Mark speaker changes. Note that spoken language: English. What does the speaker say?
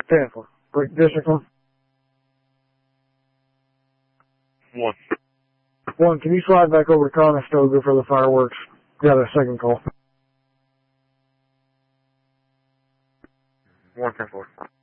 Speaker 1: 10-4. Break District 1.
Speaker 2: 1.
Speaker 1: 1, can you slide back over to Conestoga for the fireworks? Got a second call.
Speaker 2: 1, 10-4.